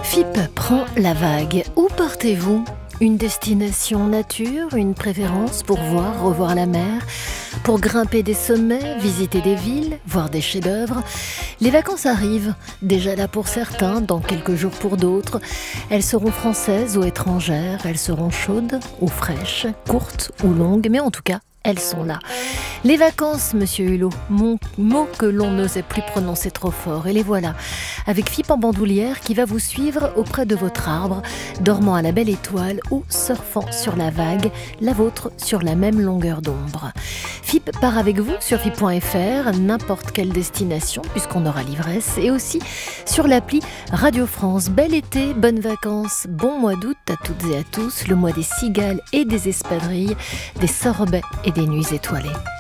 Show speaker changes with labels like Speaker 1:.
Speaker 1: FIP prend la vague. Où partez-vous ? Une destination nature, une préférence pour voir, revoir la mer, pour grimper des sommets, visiter des villes, voir des chefs-d'œuvre. Les vacances arrivent, déjà là pour certains, dans quelques jours pour d'autres. Elles seront françaises ou étrangères, elles seront chaudes ou fraîches, courtes ou longues, mais en tout cas, elles sont là. Les vacances, monsieur Hulot, mot que l'on n'osait plus prononcer trop fort. Et les voilà, avec FIP en bandoulière qui va vous suivre auprès de votre arbre, dormant à la belle étoile ou surfant sur la vague, la vôtre sur la même longueur d'ombre. FIP part avec vous sur FIP.fr, n'importe quelle destination, puisqu'on aura l'ivresse, et aussi sur l'appli Radio France. Bel été, bonnes vacances, bon mois d'août à toutes et à tous, le mois des cigales et des espadrilles, des sorbets et des nuits étoilées.